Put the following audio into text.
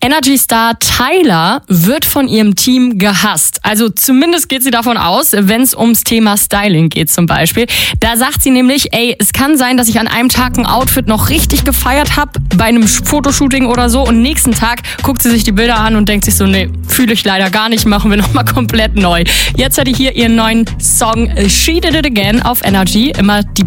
Energy-Star Tyler wird von ihrem Team gehasst. Also zumindest geht sie davon aus, wenn es ums Thema Styling geht zum Beispiel. Da sagt sie nämlich, es kann sein, dass ich an einem Tag ein Outfit noch richtig gefeiert habe, bei einem Fotoshooting oder so, und nächsten Tag guckt sie sich die Bilder an und denkt sich so, nee, fühle ich leider gar nicht, machen wir nochmal komplett neu. Jetzt hört ihr hier ihren neuen Song She Did It Again auf Energy. Immer die